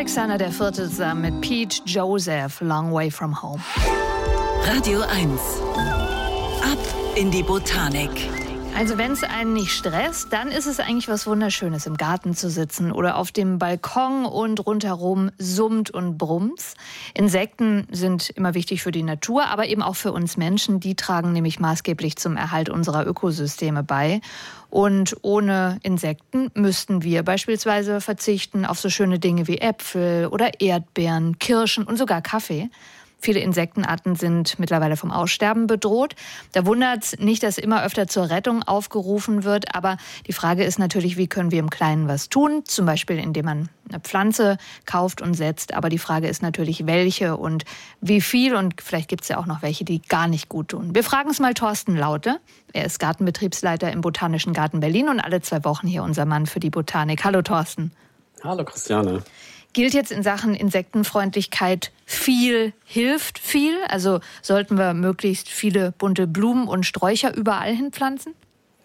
Alexander IV. zusammen mit Pete Joseph, Long Way From Home. Radio 1. Ab in die Botanik. Also wenn es einen nicht stresst, dann ist es eigentlich was Wunderschönes, im Garten zu sitzen oder auf dem Balkon und rundherum summt und brummt. Insekten sind immer wichtig für die Natur, aber eben auch für uns Menschen. Die tragen nämlich maßgeblich zum Erhalt unserer Ökosysteme bei. Und ohne Insekten müssten wir beispielsweise verzichten auf so schöne Dinge wie Äpfel oder Erdbeeren, Kirschen und sogar Kaffee. Viele Insektenarten sind mittlerweile vom Aussterben bedroht. Da wundert es nicht, dass immer öfter zur Rettung aufgerufen wird. Aber die Frage ist natürlich, wie können wir im Kleinen was tun? Zum Beispiel, indem man eine Pflanze kauft und setzt. Aber die Frage ist natürlich, welche und wie viel. Und vielleicht gibt es ja auch noch welche, die gar nicht gut tun. Wir fragen es mal Thorsten Laute. Er ist Gartenbetriebsleiter im Botanischen Garten Berlin und alle 2 Wochen hier unser Mann für die Botanik. Hallo Thorsten. Hallo Christiane. Gilt jetzt in Sachen Insektenfreundlichkeit, viel hilft viel? Also sollten wir möglichst viele bunte Blumen und Sträucher überall hinpflanzen?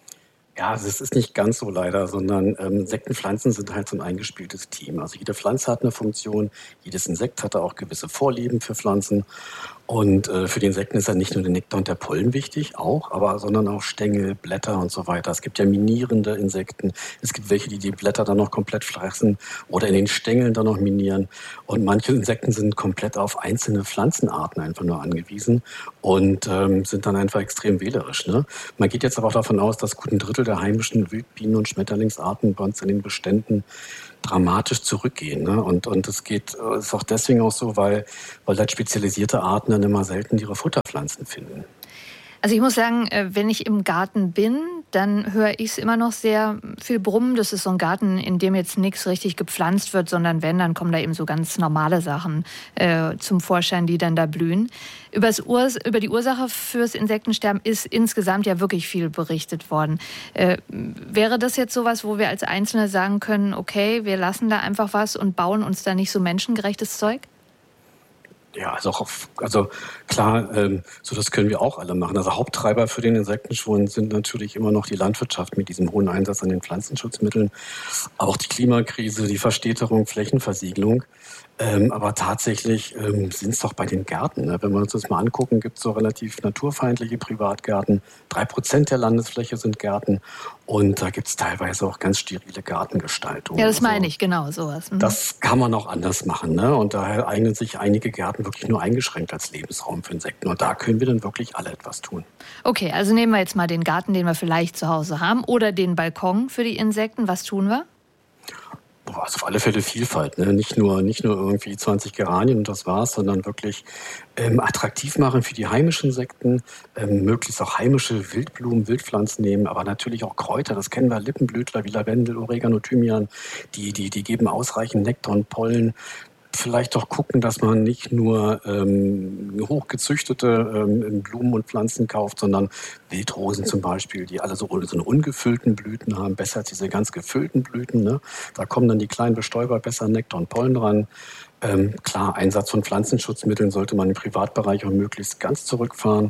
Ja, es ist nicht ganz so leider, sondern Insektenpflanzen sind halt so ein eingespieltes Team. Also jede Pflanze hat eine Funktion, jedes Insekt hat auch gewisse Vorlieben für Pflanzen. Und für die Insekten ist ja nicht nur der Nektar und der Pollen wichtig, sondern auch Stängel, Blätter und so weiter. Es gibt ja minierende Insekten. Es gibt welche, die Blätter dann noch komplett fressen oder in den Stängeln dann noch minieren. Und manche Insekten sind komplett auf einzelne Pflanzenarten einfach nur angewiesen und sind dann einfach extrem wählerisch. Ne? Man geht jetzt aber auch davon aus, dass gut ein Drittel der heimischen Wildbienen- und Schmetterlingsarten bei uns in den Beständen dramatisch zurückgehen. Ne? Und es ist auch deswegen auch so, weil halt spezialisierte Arten dann immer selten ihre Futterpflanzen finden. Also ich muss sagen, wenn ich im Garten bin, dann höre ich es immer noch sehr viel brummen. Das ist so ein Garten, in dem jetzt nichts richtig gepflanzt wird, sondern wenn, dann kommen da eben so ganz normale Sachen zum Vorschein, die dann da blühen. Über die Ursache fürs Insektensterben ist insgesamt ja wirklich viel berichtet worden. Wäre das jetzt sowas, wo wir als Einzelne sagen können, okay, wir lassen da einfach was und bauen uns da nicht so menschengerechtes Zeug? Ja, also klar, so das können wir auch alle machen. Also Haupttreiber für den Insektenschwund sind natürlich immer noch die Landwirtschaft mit diesem hohen Einsatz an den Pflanzenschutzmitteln, aber auch die Klimakrise, die Verstädterung, Flächenversiegelung. Aber tatsächlich sind es doch bei den Gärten. Ne? Wenn wir uns das mal angucken, gibt es so relativ naturfeindliche Privatgärten. 3% der Landesfläche sind Gärten. Und da gibt es teilweise auch ganz sterile Gartengestaltungen. Ja, das meine ich, genau, sowas. Mhm. Das kann man auch anders machen. Ne? Und daher eignen sich einige Gärten wirklich nur eingeschränkt als Lebensraum für Insekten. Und da können wir dann wirklich alle etwas tun. Okay, also nehmen wir jetzt mal den Garten, den wir vielleicht zu Hause haben, oder den Balkon für die Insekten. Was tun wir? Also auf alle Fälle Vielfalt, ne? Nicht nur irgendwie 20 Geranien und das war's, sondern wirklich attraktiv machen für die heimischen Insekten, möglichst auch heimische Wildblumen, Wildpflanzen nehmen, aber natürlich auch Kräuter, das kennen wir, Lippenblütler wie Lavendel, Oregano, Thymian, die geben ausreichend Nektar und Pollen. Vielleicht doch gucken, dass man nicht nur hochgezüchtete Blumen und Pflanzen kauft, sondern Wildrosen zum Beispiel, die alle so eine ungefüllten Blüten haben, besser als diese ganz gefüllten Blüten. Ne? Da kommen dann die kleinen Bestäuber besser Nektar und Pollen dran. Klar, Einsatz von Pflanzenschutzmitteln sollte man im Privatbereich auch möglichst ganz zurückfahren.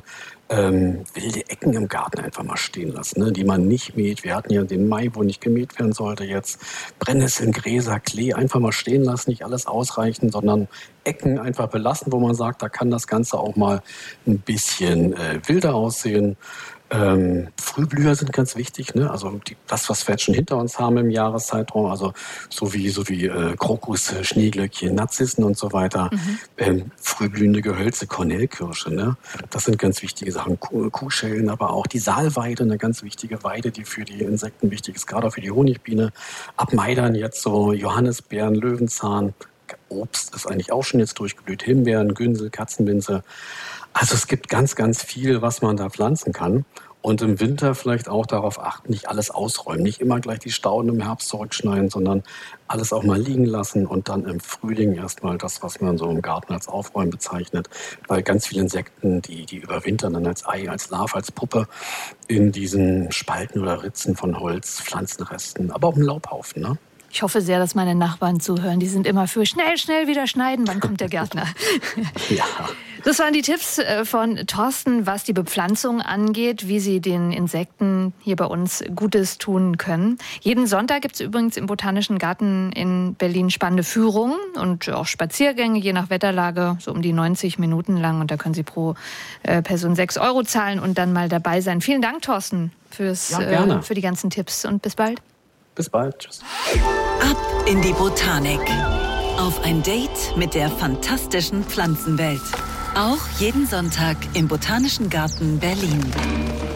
Wilde Ecken im Garten einfach mal stehen lassen, ne, die man nicht mäht. Wir hatten ja den Mai, wo nicht gemäht werden sollte jetzt. Brennnesseln, Gräser, Klee einfach mal stehen lassen, nicht alles ausreichen, sondern Ecken einfach belassen, wo man sagt, da kann das Ganze auch mal ein bisschen wilder aussehen. Frühblüher sind ganz wichtig, ne? Also das, was wir jetzt schon hinter uns haben im Jahreszeitraum, also so wie Krokus, Schneeglöckchen, Narzissen und so weiter, frühblühende Gehölze, Kornellkirsche, ne? Das sind ganz wichtige Sachen. Kuhschellen, aber auch die Saalweide, eine ganz wichtige Weide, die für die Insekten wichtig ist, gerade auch für die Honigbiene. Ab Mai dann jetzt so Johannisbeeren, Löwenzahn, Obst ist eigentlich auch schon jetzt durchgeblüht, Himbeeren, Günsel, Katzenminze. Also es gibt ganz, ganz viel, was man da pflanzen kann. Und im Winter vielleicht auch darauf achten, nicht alles ausräumen, nicht immer gleich die Stauden im Herbst zurückschneiden, sondern alles auch mal liegen lassen und dann im Frühling erstmal das, was man so im Garten als Aufräumen bezeichnet. Weil ganz viele Insekten, die überwintern dann als Ei, als Larve, als Puppe in diesen Spalten oder Ritzen von Holz, Pflanzenresten, aber auch im Laubhaufen, ne? Ich hoffe sehr, dass meine Nachbarn zuhören. Die sind immer für schnell wieder schneiden. Wann kommt der Gärtner? Ja. Das waren die Tipps von Thorsten, was die Bepflanzung angeht, wie sie den Insekten hier bei uns Gutes tun können. Jeden Sonntag gibt es übrigens im Botanischen Garten in Berlin spannende Führungen und auch Spaziergänge, je nach Wetterlage, so um die 90 Minuten lang. Und da können Sie pro Person 6 € zahlen und dann mal dabei sein. Vielen Dank, Thorsten, für die ganzen Tipps und bis bald. Bis bald. Tschüss. Ab in die Botanik. Auf ein Date mit der fantastischen Pflanzenwelt. Auch jeden Sonntag im Botanischen Garten Berlin.